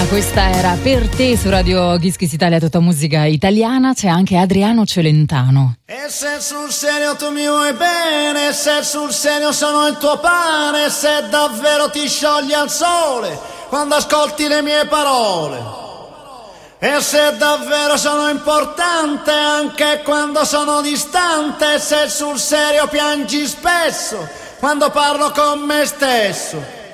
Questa era per te su Radio Kiss Kiss Italia, tutta musica italiana. C'è anche Adriano Celentano. E se sul serio tu mi vuoi bene, se sul serio sono il tuo pane, se davvero ti sciogli al sole quando ascolti le mie parole, e se davvero sono importante anche quando sono distante, se sul serio piangi spesso quando parlo con me stesso,